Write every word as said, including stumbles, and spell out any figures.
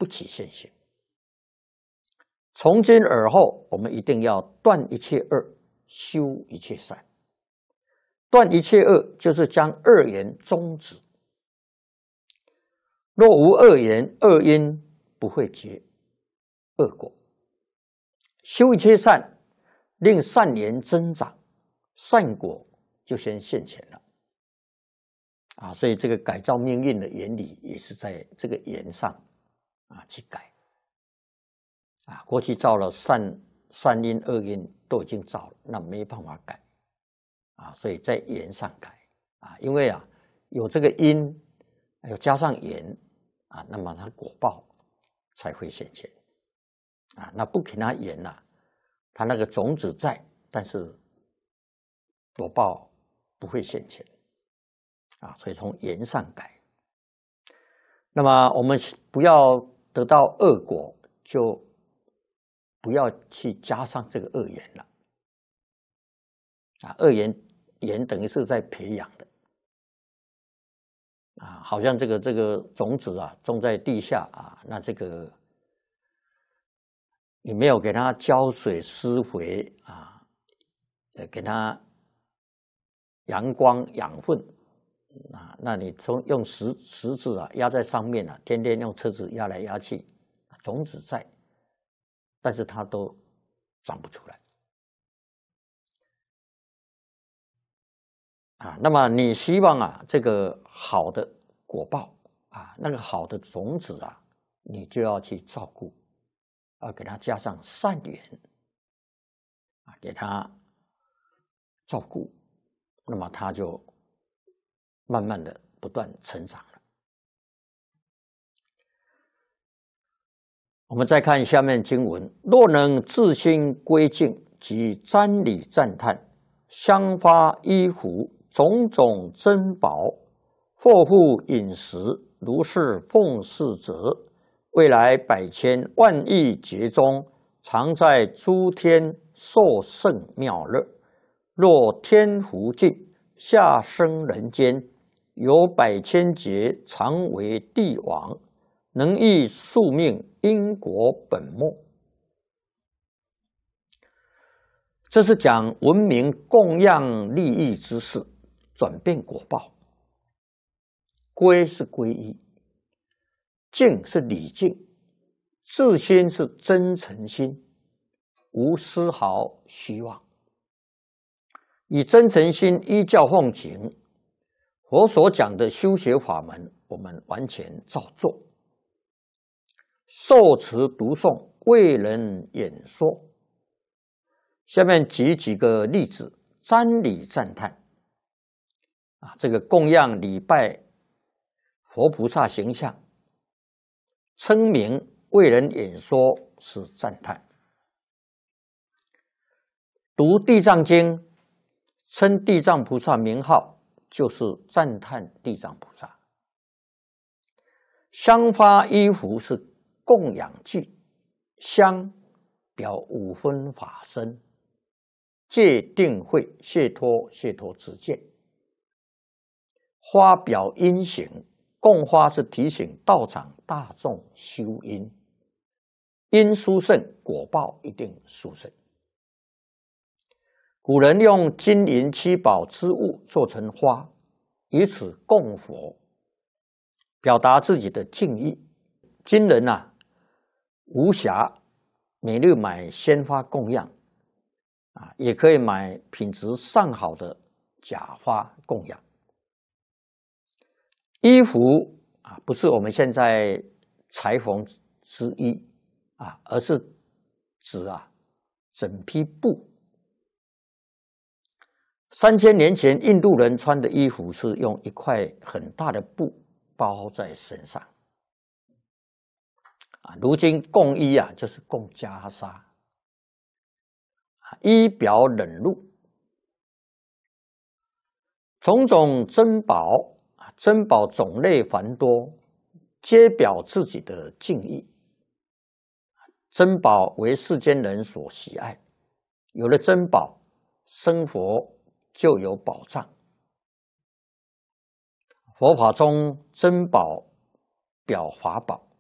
不起现行。从今而后，我们一定要断一切恶，修一切善。断一切恶，就是将恶言终止。若无恶言，恶因不会结恶果。修一切善，令善言增长，善果就先现前了。啊，所以这个改造命运的原理也是在这个言上啊去改。啊，过去造了善善因恶因都已经造了，那没办法改。啊，所以在言上改。啊，因为啊有这个因，有加上言，啊，那么它果报才会现前。啊，那不给他言呐、啊，他那个种子在，但是果报不会现前。啊，所以从言上改。那么我们不要得到恶果，就不要去加上这个恶言了。啊，恶言言等于是在培养的。啊，好像这个这个种子啊，种在地下啊，那这个你没有给它浇水施肥啊，呃，给它阳光养分。啊，那你从用石石子啊压在上面啊，天天用车子压来压去，种子在，但是它都长不出来。啊，那么你希望啊这个好的果报啊，那个好的种子啊，你就要去照顾，要给它加上善缘啊，给它照顾，那么它就慢慢的不断成长了。我们再看下面经文：若能自心归敬，即瞻礼赞叹，香花衣服，种种珍宝，货物饮食，如是奉事者，未来百千万亿劫中，常在诸天受胜妙乐。若天福尽，下生人间，有百千劫，常为帝王，能益宿命，因果本末。这是讲文明供养利益之事，转变果报。归是皈依，敬是礼敬，自心是真诚心，无丝毫虚妄。以真诚心依教奉行，佛所讲的修学法门，我们完全照做。受持读诵，为人演说。下面举几个例子，瞻礼赞叹。啊，这个供养礼拜佛菩萨形象，称名为人演说是赞叹。读地藏经，称地藏菩萨名号，就是赞叹地藏菩萨。香花衣服是供养具，香表五分法身，戒定慧，解脱解脱之见。花表因行，供花是提醒道场大众修因，因殊胜，果报一定殊胜。古人用金银七宝之物做成花，以此供佛，表达自己的敬意。今人啊，无暇每日买鲜花供养，啊，也可以买品质上好的假花供养。衣服啊，不是我们现在裁缝之衣啊，而是指啊整批布。三千年前，印度人穿的衣服是用一块很大的布包在身上。啊，如今供衣啊，就是供袈裟。衣表冷露，种种珍宝啊，珍宝种类繁多，皆表自己的敬意。珍宝为世间人所喜爱，有了珍宝，生活就有保障。佛法中珍宝表法宝，